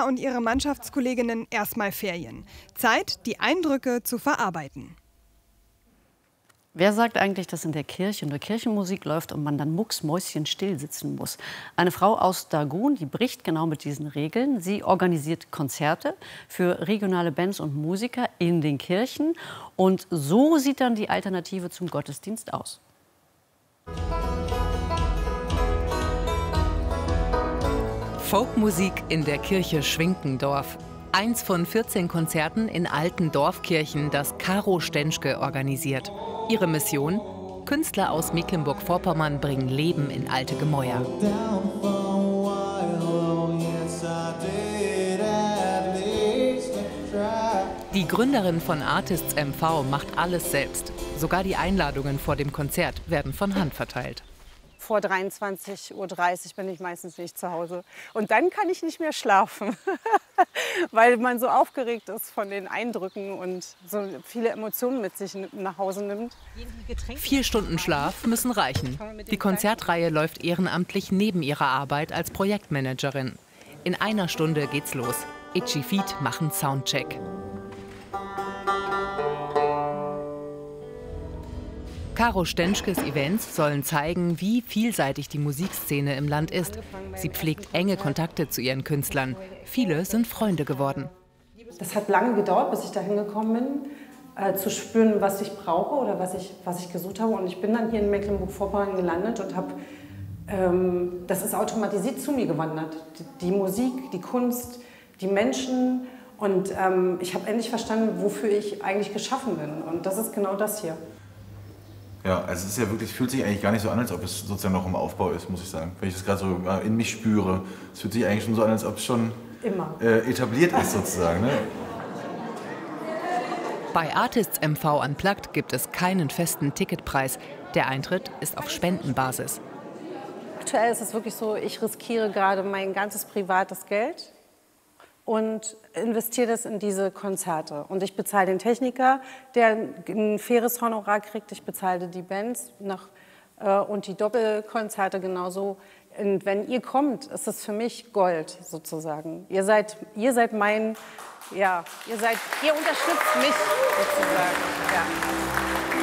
und ihre Mannschaftskolleginnen erstmal Ferien. Zeit, die Eindrücke zu verarbeiten. Wer sagt eigentlich, dass in der Kirche nur Kirchenmusik läuft und man dann mucksmäuschenstill sitzen muss? Eine Frau aus Dagun, die bricht genau mit diesen Regeln. Sie organisiert Konzerte für regionale Bands und Musiker in den Kirchen. Und so sieht dann die Alternative zum Gottesdienst aus. Folkmusik in der Kirche Schwinkendorf. Eins von 14 Konzerten in alten Dorfkirchen, das Caro Stenschke organisiert. Ihre Mission? Künstler aus Mecklenburg-Vorpommern bringen Leben in alte Gemäuer. Die Gründerin von Artists MV macht alles selbst. Sogar die Einladungen vor dem Konzert werden von Hand verteilt. Vor 23:30 Uhr bin ich meistens nicht zu Hause. Und dann kann ich nicht mehr schlafen, weil man so aufgeregt ist von den Eindrücken und so viele Emotionen mit sich nach Hause nimmt. 4 Stunden Schlaf müssen reichen. Die Konzertreihe läuft ehrenamtlich neben ihrer Arbeit als Projektmanagerin. In einer Stunde geht's los. Itchy Feet machen Soundcheck. Caro Stenschkes Events sollen zeigen, wie vielseitig die Musikszene im Land ist. Sie pflegt enge Kontakte zu ihren Künstlern. Viele sind Freunde geworden. Das hat lange gedauert, bis ich dahin gekommen bin, zu spüren, was ich brauche oder was ich gesucht habe. Und ich bin dann hier in Mecklenburg-Vorpommern gelandet und habe, das ist automatisiert zu mir gewandert. Die Musik, die Kunst, die Menschen. Und ich habe endlich verstanden, wofür ich eigentlich geschaffen bin. Und das ist genau das hier. Ja, also es ist ja wirklich, fühlt sich eigentlich gar nicht so an, als ob es sozusagen noch im Aufbau ist, muss ich sagen. Wenn ich das gerade so in mich spüre, es fühlt sich eigentlich schon so an, als ob es schon etabliert ist sozusagen. Ne? Bei Artists MV Unplugged gibt es keinen festen Ticketpreis. Der Eintritt ist auf Spendenbasis. Aktuell ist es wirklich so, ich riskiere gerade mein ganzes privates Geld und investiere das in diese Konzerte. Und ich bezahle den Techniker, der ein faires Honorar kriegt. Ich bezahle die Bands und die Doppelkonzerte genauso. Und wenn ihr kommt, ist es für mich Gold sozusagen. Ihr seid mein, ja, ihr unterstützt mich sozusagen. Ja.